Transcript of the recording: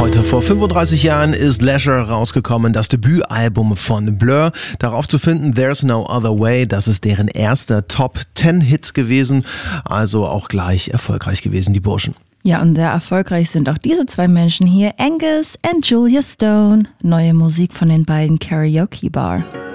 Heute vor 35 Jahren ist Leisure rausgekommen, das Debütalbum von Blur. Darauf zu finden There's No Other Way, das ist deren erster Top-10-Hit gewesen, also auch gleich erfolgreich gewesen, die Burschen. Ja, und sehr erfolgreich sind auch diese zwei Menschen hier, Angus und Julia Stone. Neue Musik von den beiden Karaoke Bar.